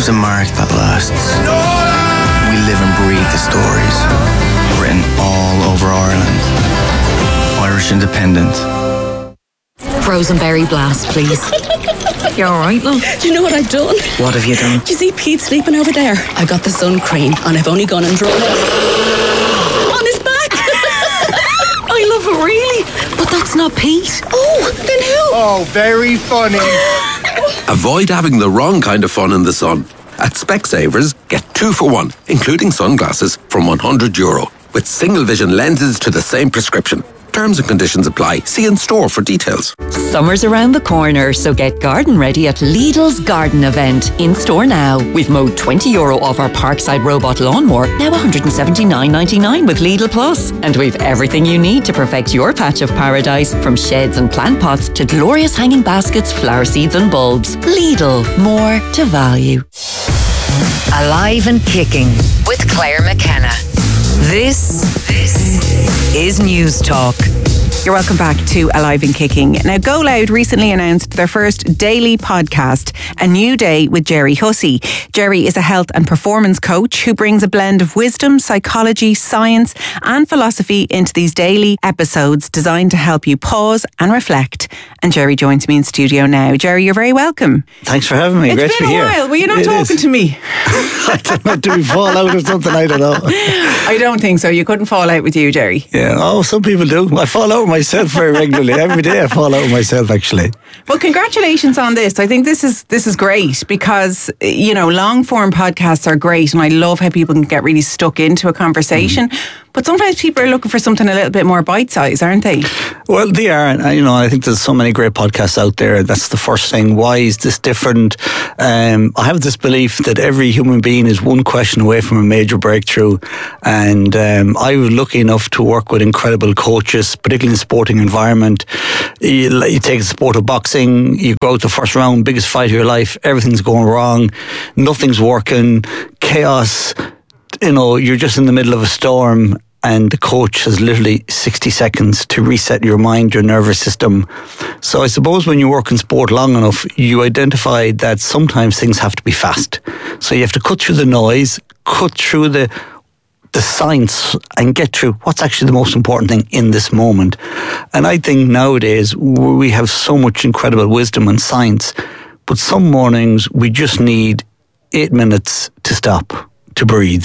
leaves a mark that lasts. We live and breathe the stories, written all over Ireland. Irish Independent. Frozen berry blast, please. You alright, love? Do you know what I've done? What have you done? Do you see Pete sleeping over there? I got the sun cream and I've only gone and drawn it on his back. I love it, really. But that's not Pete. Oh, then who? Oh, very funny. Avoid having the wrong kind of fun in the sun. At Specsavers, get 2 for 1, including sunglasses, from €100, with single vision lenses to the same prescription. Terms and conditions apply. See in store for details. Summer's around the corner, so get garden ready at Lidl's Garden Event. In store now. We've mowed €20 off our Parkside robot lawnmower, now $179.99 with Lidl Plus. And we've everything you need to perfect your patch of paradise, from sheds and plant pots to glorious hanging baskets, flower seeds and bulbs. Lidl, more to value. Alive and Kicking with Claire McKenna. This is News Talk. You're welcome back to Alive and Kicking. Now, Go Loud recently announced their first daily podcast, A New Day with Jerry Hussey. Jerry is a health and performance coach who brings a blend of wisdom, psychology, science and philosophy into these daily episodes designed to help you pause and reflect. And Jerry joins me in studio now. Jerry, you're very welcome. Thanks for having me. It's Great to be been here. a while. Were you not talking to me? I don't know, do we fall out or something? I don't know. I don't think so. You couldn't fall out with you, Jerry. Yeah, some people do. I fall out with myself very regularly. Every day I fall out with myself, actually. Well, congratulations on this. I think this is great because, you know, long form podcasts are great and I love how people can get really stuck into a conversation. But sometimes people are looking for something a little bit more bite-sized, aren't they? Well, they are. And, you know, I think there's so many great podcasts out there. That's the first thing. Why is this different? I have this belief that every human being is one question away from a major breakthrough. And I was lucky enough to work with incredible coaches, particularly in the sporting environment. You take the sport of boxing, you go out the first round, biggest fight of your life, everything's going wrong, nothing's working, chaos. You know, you're just in the middle of a storm and the coach has literally 60 seconds to reset your mind, your nervous system. So I suppose when you work in sport long enough, you identify that sometimes things have to be fast. So you have to cut through the noise, cut through the science and get through what's actually the most important thing in this moment. And I think nowadays we have so much incredible wisdom and science, but some mornings we just need 8 minutes to stop, to breathe,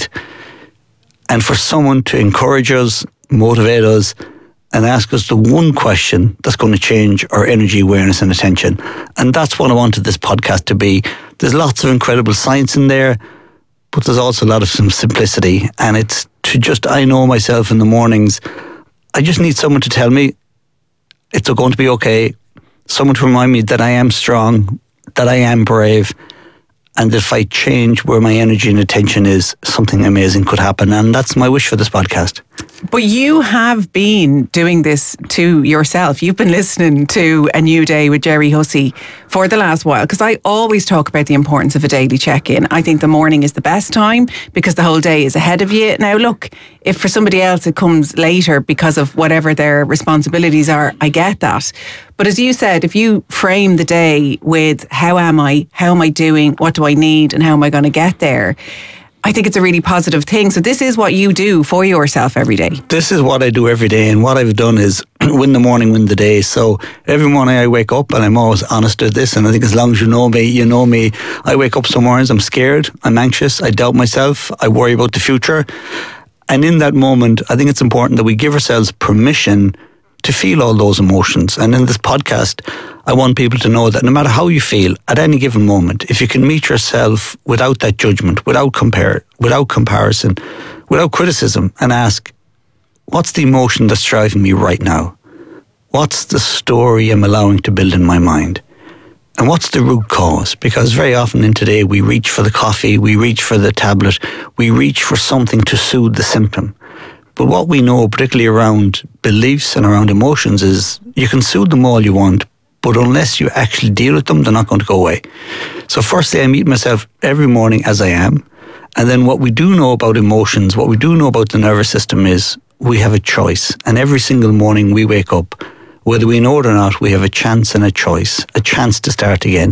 and for someone to encourage us, motivate us, and ask us the one question that's going to change our energy, awareness and attention. And that's what I wanted this podcast to be. There's lots of incredible science in there, but there's also a lot of some simplicity. And it's to just, I know myself in the mornings, I just need someone to tell me it's going to be okay. Someone to remind me that I am strong, that I am brave, and if I change where my energy and attention is, something amazing could happen. And that's my wish for this podcast. But you have been doing this to yourself. You've been listening to A New Day with Jerry Hussey for the last while, because I always talk about the importance of a daily check-in. I think the morning is the best time because the whole day is ahead of you. Now, look, if for somebody else it comes later because of whatever their responsibilities are, I get that. But as you said, if you frame the day with how am I doing, what do I need, and how am I going to get there, I think it's a really positive thing. So this is what you do for yourself every day. This is what I do every day, and what I've done is win the morning, win the day. So every morning I wake up, and I'm always honest with this, and I think as long as you know me. I wake up some mornings, I'm scared, I'm anxious, I doubt myself, I worry about the future. And in that moment, I think it's important that we give ourselves permission to feel all those emotions. And in this podcast, I want people to know that no matter how you feel at any given moment, if you can meet yourself without that judgment, without comparison, without criticism, and ask, what's the emotion that's driving me right now? What's the story I'm allowing to build in my mind? And what's the root cause? Because very often in today, we reach for the coffee, we reach for the tablet, we reach for something to soothe the symptom. But what we know, particularly around beliefs and around emotions, is you can soothe them all you want, but unless you actually deal with them, they're not going to go away. So firstly, I meet myself every morning as I am. And then what we do know about emotions, what we do know about the nervous system is we have a choice. And every single morning we wake up, whether we know it or not, we have a chance and a choice, a chance to start again.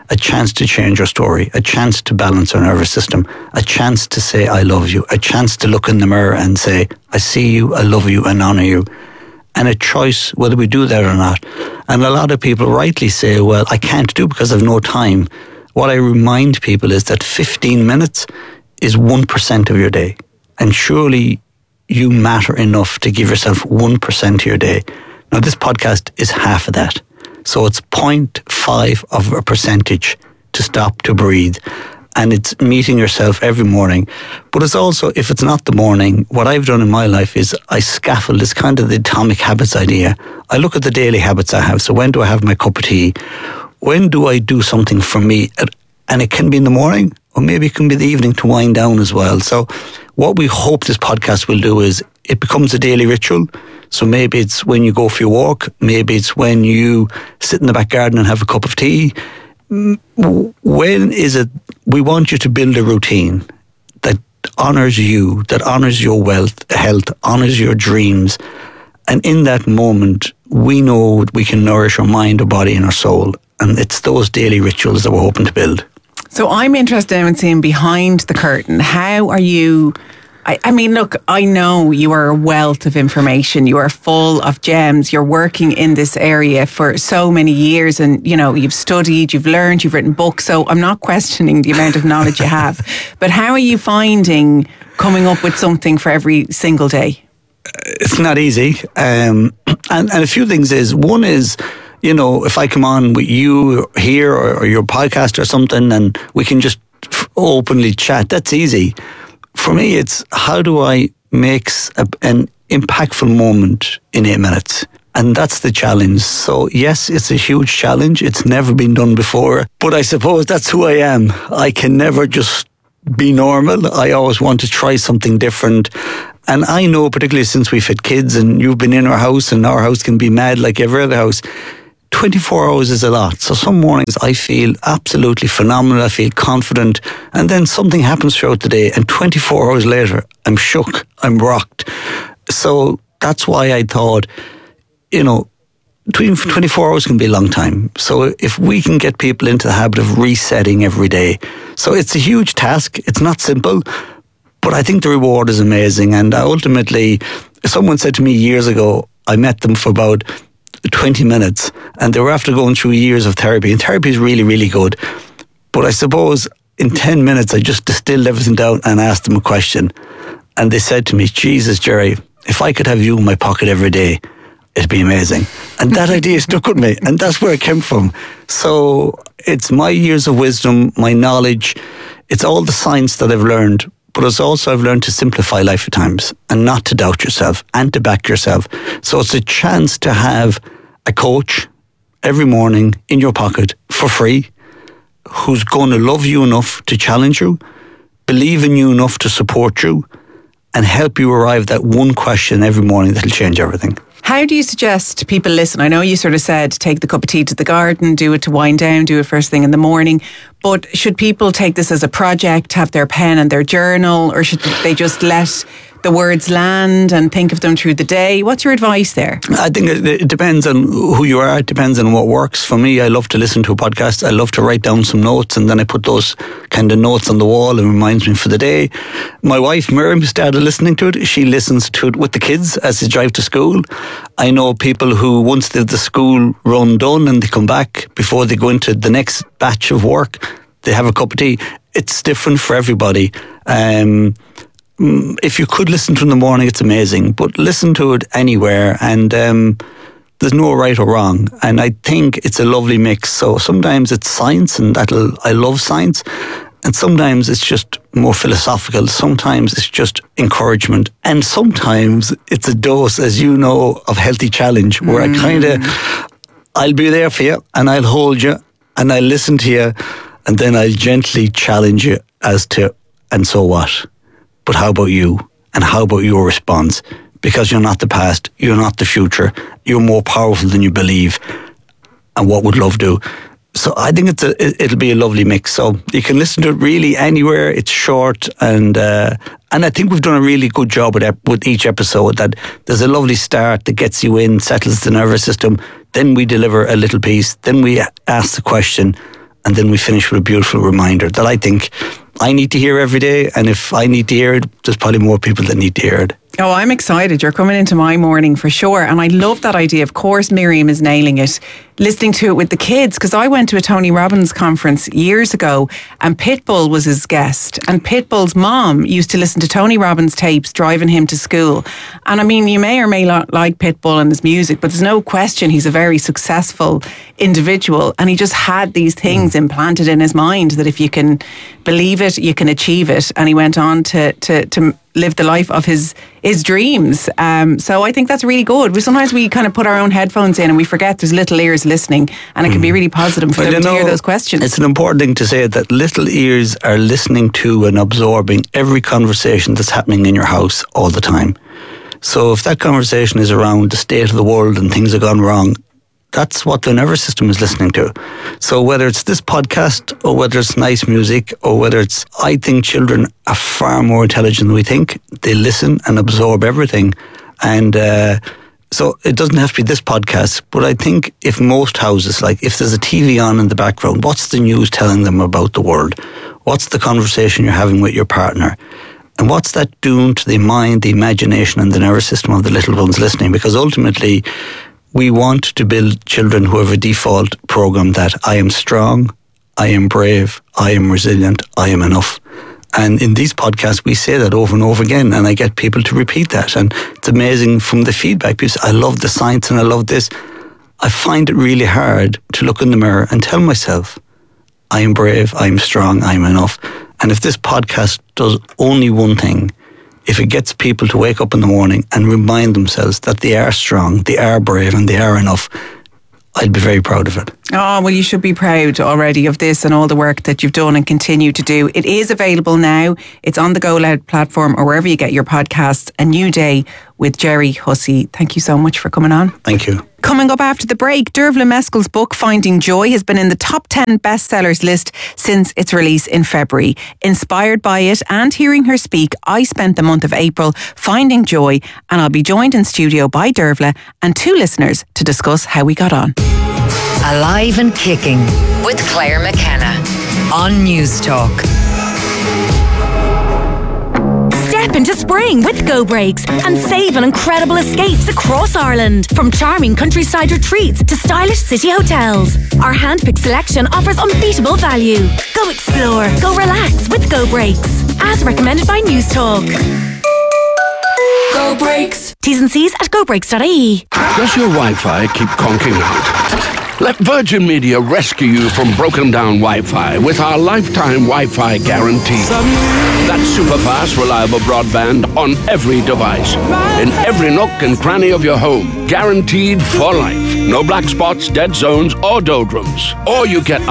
a chance to change our story, a chance to balance our nervous system, a chance to say, I love you, a chance to look in the mirror and say, I see you, I love you, and honour you. And a choice whether we do that or not. And a lot of people rightly say, well, I can't do because I've no time. What I remind people is that 15 minutes is 1% of your day. And surely you matter enough to give yourself 1% of your day. Now, this podcast is half of that. So it's 0.5 of a percentage to stop, to breathe. And it's meeting yourself every morning. But it's also, if it's not the morning, what I've done in my life is I scaffold. It's kind of the atomic habits idea. I look at the daily habits I have. So when do I have my cup of tea? When do I do something for me? And it can be in the morning, or maybe it can be the evening to wind down as well. So what we hope this podcast will do is it becomes a daily ritual. So maybe it's when you go for your walk. Maybe it's when you sit in the back garden and have a cup of tea. When is it we want you to build a routine that honours you, that honours your health, honours your dreams. And in that moment, we know we can nourish our mind, our body and our soul. And it's those daily rituals that we're hoping to build. So I'm interested in seeing behind the curtain. How are you... I mean, look, I know you are a wealth of information. You are full of gems. You're working in this area for so many years and, you know, you've studied, you've learned, you've written books. So I'm not questioning the amount of knowledge you have. But how are you finding coming up with something for every single day? It's not easy. And a few things is, one is, you know, if I come on with you here or your podcast or something and we can just openly chat, that's easy. For me, it's how do I make an impactful moment in 8 minutes? And that's the challenge. So yes, it's a huge challenge. It's never been done before. But I suppose that's who I am. I can never just be normal. I always want to try something different. And I know, particularly since we've had kids and you've been in our house and our house can be mad like every other house, 24 hours is a lot. So some mornings I feel absolutely phenomenal. I feel confident. And then something happens throughout the day. And 24 hours later, I'm shook. I'm rocked. So that's why I thought, you know, 24 hours can be a long time. So if we can get people into the habit of resetting every day. So it's a huge task. It's not simple. But I think the reward is amazing. And ultimately, someone said to me years ago, I met them for about 20 minutes and they were after going through years of therapy, and therapy is really, really good. But I suppose in 10 minutes I just distilled everything down and asked them a question, and they said to me, Jesus, Jerry, if I could have you in my pocket every day, it'd be amazing. And that idea stuck with me, and that's where it came from. So it's my years of wisdom, my knowledge, it's all the science that I've learned. But it's also I've learned to simplify life at times and not to doubt yourself and to back yourself. So it's a chance to have a coach every morning in your pocket for free who's going to love you enough to challenge you, believe in you enough to support you, and help you arrive at that one question every morning that'll change everything. How do you suggest people listen? I know you sort of said take the cup of tea to the garden, do it to wind down, do it first thing in the morning. But should people take this as a project, have their pen and their journal, or should they just let the words land and think of them through the day? What's your advice there? I think it depends on who you are. It depends on what works. For me, I love to listen to a podcast. I love to write down some notes, and then I put those kind of notes on the wall and reminds me for the day. My wife, Miriam, started listening to it. She listens to it with the kids as they drive to school. I know people who, once they've the school run done and they come back, before they go into the next batch of work, they have a cup of tea. It's different for everybody. If you could listen to it in the morning, it's amazing. But listen to it anywhere, and there's no right or wrong. And I think it's a lovely mix. So sometimes it's science, and I love science. And sometimes it's just more philosophical. Sometimes it's just encouragement. And sometimes it's a dose, as you know, of healthy challenge, where I kind of, I'll be there for you, and I'll hold you, and I'll listen to you, and then I'll gently challenge you as to, and so what? But how about you? And how about your response? Because you're not the past, you're not the future, you're more powerful than you believe. And what would love do? So I think it'll be a lovely mix. So you can listen to it really anywhere. It's short, and I think we've done a really good job with each episode. That there's a lovely start that gets you in, settles the nervous system. Then we deliver a little piece. Then we ask the question, and then we finish with a beautiful reminder that I think I need to hear every day, and if I need to hear it, there's probably more people that need to hear it. Oh, I'm excited. You're coming into my morning for sure. And I love that idea. Of course, Miriam is nailing it. Listening to it with the kids, because I went to a Tony Robbins conference years ago and Pitbull was his guest. And Pitbull's mom used to listen to Tony Robbins tapes driving him to school. And I mean, you may or may not like Pitbull and his music, but there's no question he's a very successful individual. And he just had these things implanted in his mind that if you can believe it, you can achieve it. And he went on to live the life of his dreams. So I think that's really good. Sometimes we kind of put our own headphones in and we forget there's little ears listening, and it can be really positive for them to hear those questions. It's an important thing to say that little ears are listening to and absorbing every conversation that's happening in your house all the time. So if that conversation is around the state of the world and things have gone wrong, that's what the nervous system is listening to. So whether it's this podcast or whether it's nice music or whether it's, I think children are far more intelligent than we think. They listen and absorb everything. And so it doesn't have to be this podcast, but I think if most houses, like if there's a TV on in the background, what's the news telling them about the world? What's the conversation you're having with your partner? And what's that doing to the mind, the imagination and the nervous system of the little ones listening? Because ultimately, we want to build children who have a default program that I am strong, I am brave, I am resilient, I am enough. And in these podcasts, we say that over and over again, and I get people to repeat that. And it's amazing from the feedback. People say, I love the science and I love this. I find it really hard to look in the mirror and tell myself, I am brave, I am strong, I am enough. And if this podcast does only one thing, if it gets people to wake up in the morning and remind themselves that they are strong, they are brave, and they are enough, I'd be very proud of it. Oh, well, you should be proud already of this and all the work that you've done and continue to do. It is available now. It's on the Go Loud platform or wherever you get your podcasts. A New Day with Gerry Hussey. Thank you so much for coming on. Thank you. Coming up after the break, Dervla Mescal's book Finding Joy has been in the top 10 bestsellers list since its release in February. Inspired by it and hearing her speak, I spent the month of April finding joy, and I'll be joined in studio by Dervla and two listeners to discuss how we got on. Alive and Kicking with Claire McKenna on News Talk. Step into spring with Go Brakes and save on incredible escapes across Ireland. From charming countryside retreats to stylish city hotels, our handpicked selection offers unbeatable value. Go explore, go relax with Go Brakes. As recommended by News Talk. Go Brakes. T's and C's at gobrakes.ie. Does your Wi-Fi keep conking out? Let Virgin Media rescue you from broken down Wi-Fi with our lifetime Wi-Fi guarantee. That's super fast, reliable broadband on every device, in every nook and cranny of your home, guaranteed for life. No black spots, dead zones, or doldrums. Or you get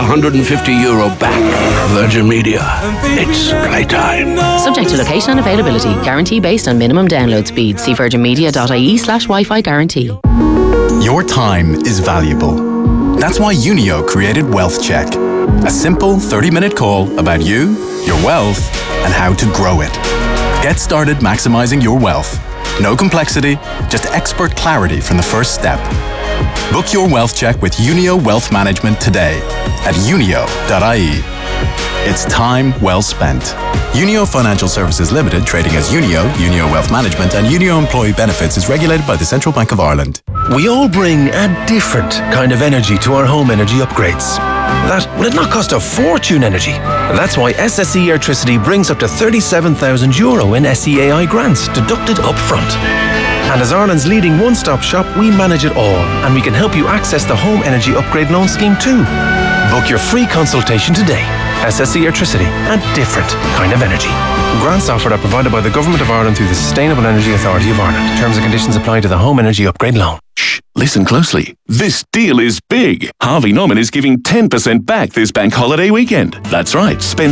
€150 back. Virgin Media. It's playtime. Subject to location and availability. Guarantee based on minimum download speed. See virginmedia.ie/Wi-Fi guarantee. Your time is valuable. That's why Unio created Wealth Check, a simple 30-minute call about you, your wealth, and how to grow it. Get started maximizing your wealth. No complexity, just expert clarity from the first step. Book your Wealth Check with Unio Wealth Management today at unio.ie. It's time well spent. Unio Financial Services Limited, trading as Unio, Unio Wealth Management, and Unio Employee Benefits is regulated by the Central Bank of Ireland. We all bring a different kind of energy to our home energy upgrades. That would it not cost a fortune energy? That's why SSE Electricity brings up to €37,000 in SEAI grants deducted up front. And as Ireland's leading one-stop shop, we manage it all, and we can help you access the Home Energy Upgrade Loan Scheme too. Book your free consultation today. SSE Electricity, a different kind of energy. Grants offered are provided by the Government of Ireland through the Sustainable Energy Authority of Ireland. Terms and conditions apply to the Home Energy Upgrade Loan. Shh, listen closely. This deal is big. Harvey Norman is giving 10% back this bank holiday weekend. That's right, spend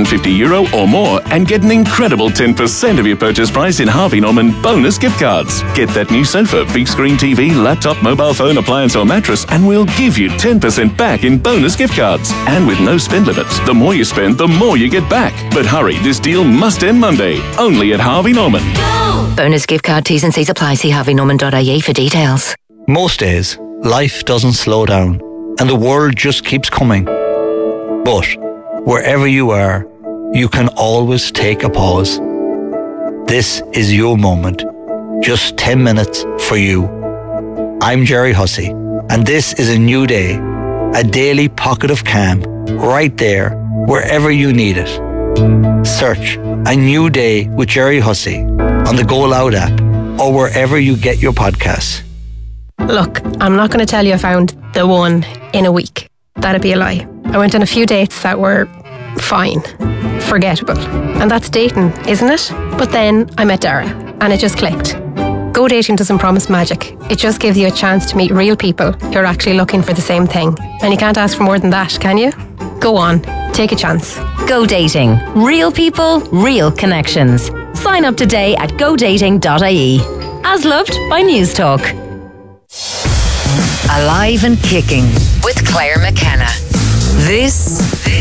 €250 or more and get an incredible 10% of your purchase price in Harvey Norman bonus gift cards. Get that new sofa, big screen TV, laptop, mobile phone, appliance or mattress, and we'll give you 10% back in bonus gift cards. And with no spend limits, the more you spend, the more you get back. But hurry, this deal must end Monday, only at Harvey Norman. Bonus gift card T's and C's apply. See harveynorman.ie for details. Most days, life doesn't slow down and the world just keeps coming. But wherever you are, you can always take a pause. This is your moment. Just 10 minutes for you. I'm Jerry Hussey, and this is a new day, a daily pocket of calm, right there, wherever you need it. Search A New Day with Jerry Hussey on the Go Loud app or wherever you get your podcasts. Look, I'm not going to tell you I found the one in a week. That'd be a lie. I went on a few dates that were fine, forgettable. And that's dating, isn't it? But then I met Dara and it just clicked. Go dating doesn't promise magic. It just gives you a chance to meet real people who are actually looking for the same thing. And you can't ask for more than that, can you? Go on, take a chance. Go Dating. Real people, real connections. Sign up today at godating.ie. As loved by News Talk. Alive and Kicking with Claire McKenna. This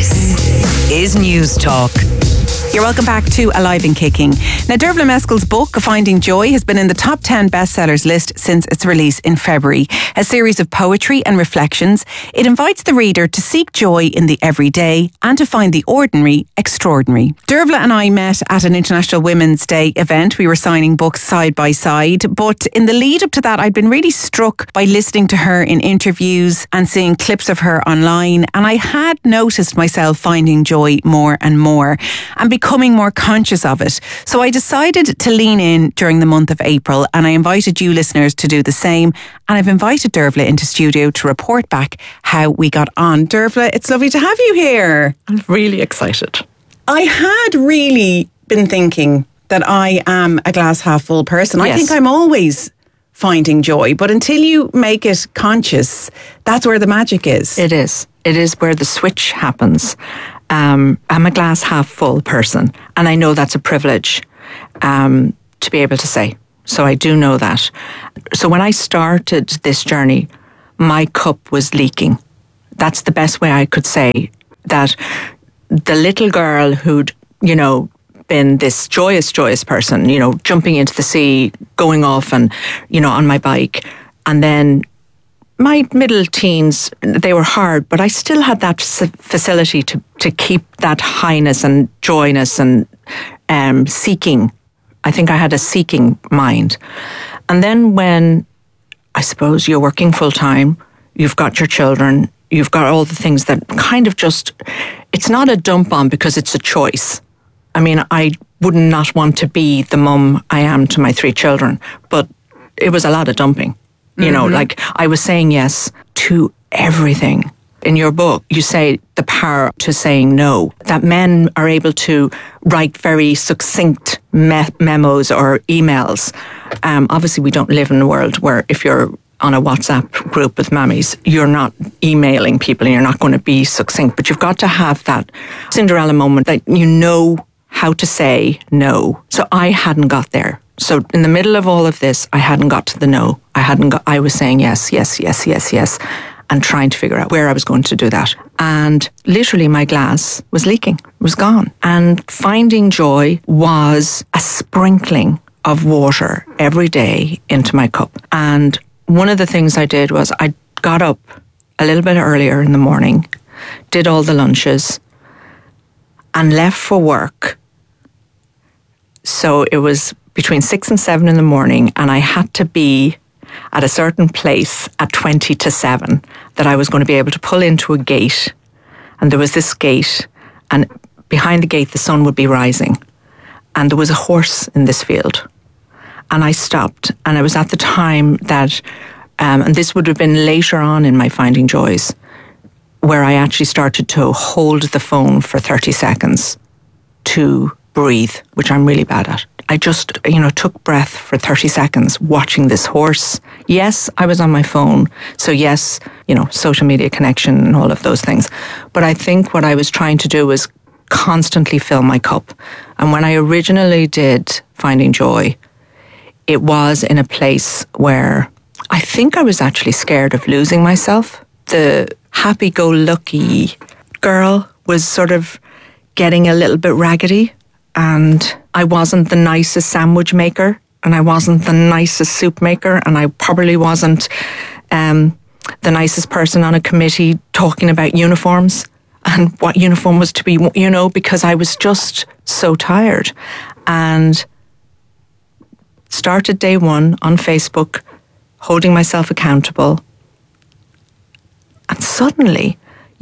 is News Talk. You're welcome back to Alive and Kicking. Now, Dervla Mescal's book, Finding Joy, has been in the top 10 bestsellers list since its release in February. A series of poetry and reflections. It invites the reader to seek joy in the everyday and to find the ordinary extraordinary. Dervla and I met at an International Women's Day event. We were signing books side by side. But in the lead up to that, I'd been really struck by listening to her in interviews and seeing clips of her online. And I had noticed myself finding joy more and more and becoming more conscious of it. So I decided to lean in during the month of April, and I invited you listeners to do the same. And I've invited Dervla into studio to report back how we got on. Dervla, it's lovely to have you here. I'm really excited. I had really been thinking that I am a glass half full person. Yes. I think I'm always finding joy, but until you make it conscious, that's where the magic is. It is. It is where the switch happens. I'm a glass half full person, and I know that's a privilege to be able to say. So I do know that. So when I started this journey, my cup was leaking. That's the best way I could say that. The little girl who'd, been this joyous person, jumping into the sea, going off and, on my bike. And then my middle teens, they were hard, but I still had that facility to keep that highness and joyness and seeking. I think I had a seeking mind. And then when, I suppose, you're working full time, you've got your children, you've got all the things that kind of just, it's not a dump on because it's a choice. I mean, I would not want to be the mum I am to my 3 children, but it was a lot of dumping. Like I was saying yes to everything. In your book, you say the power to saying no, that men are able to write very succinct memos or emails. Obviously, we don't live in a world where if you're on a WhatsApp group with mammies, you're not emailing people and you're not going to be succinct, but you've got to have that Cinderella moment that you know how to say no. So I hadn't got there. So in the middle of all of this, I hadn't got to the no. I was saying yes, and trying to figure out where I was going to do that. And literally my glass was leaking, it was gone. And finding joy was a sprinkling of water every day into my cup. And one of the things I did was I got up a little bit earlier in the morning, did all the lunches, and left for work. So it was between 6 and 7 in the morning, and I had to be at a certain place at 20 to 7 that I was going to be able to pull into a gate. And there was this gate, and behind the gate the sun would be rising. And there was a horse in this field. And I stopped, and it was at the time that, and this would have been later on in my Finding Joys, where I actually started to hold the phone for 30 seconds to breathe, which I'm really bad at. I just, took breath for 30 seconds watching this horse. Yes, I was on my phone. So yes, social media connection and all of those things. But I think what I was trying to do was constantly fill my cup. And when I originally did Finding Joy, it was in a place where I think I was actually scared of losing myself. The happy-go-lucky girl was sort of getting a little bit raggedy, and I wasn't the nicest sandwich maker, and I wasn't the nicest soup maker, and I probably wasn't the nicest person on a committee talking about uniforms. and what uniform was to be, because I was just so tired. And started day one on Facebook, holding myself accountable. And suddenly,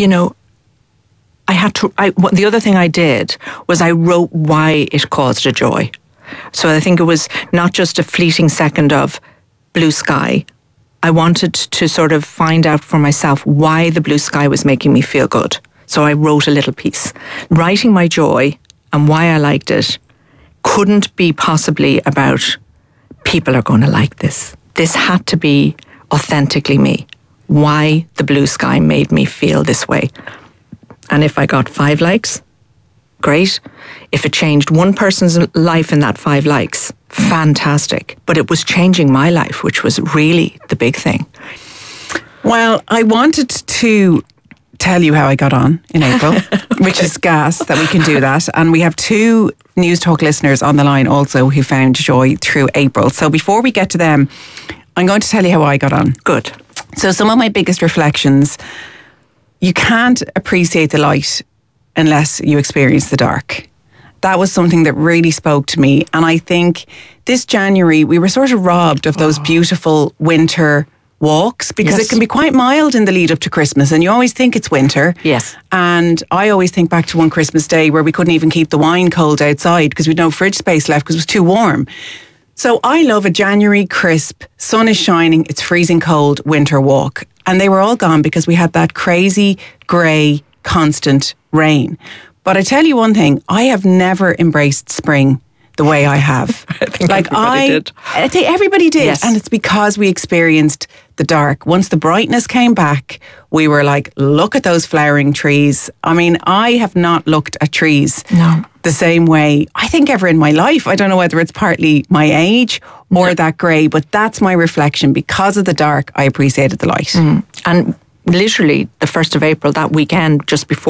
the other thing I did was I wrote why it caused a joy. So I think it was not just a fleeting second of blue sky. I wanted to sort of find out for myself why the blue sky was making me feel good. So I wrote a little piece. Writing my joy and why I liked it couldn't be possibly about people are going to like this. This had to be authentically me. Why the blue sky made me feel this way. And if I got 5 likes, great. If it changed one person's life in that 5 likes, fantastic. But it was changing my life, which was really the big thing. Well, I wanted to tell you how I got on in April, which is gas that we can do that. And we have 2 News Talk listeners on the line also who found joy through April. So before we get to them, I'm going to tell you how I got on. Good. So some of my biggest reflections, you can't appreciate the light unless you experience the dark. That was something that really spoke to me. And I think this January, we were sort of robbed of those beautiful winter walks because it can be quite mild in the lead up to Christmas and you always think it's winter. Yes. And I always think back to one Christmas day where we couldn't even keep the wine cold outside because we had no fridge space left because it was too warm. So I love a January crisp, sun is shining, it's freezing cold winter walk. And they were all gone because we had that crazy, grey, constant rain. But I tell you one thing, I have never embraced spring the way I have. I think everybody did. I think everybody did. Yes. And it's because we experienced the dark. Once the brightness came back, we were like, look at those flowering trees. I mean, I have not looked at trees the same way, I think, ever in my life. I don't know whether it's partly my age or that grey, but that's my reflection. Because of the dark, I appreciated the light. And literally the 1st of April, that weekend, just before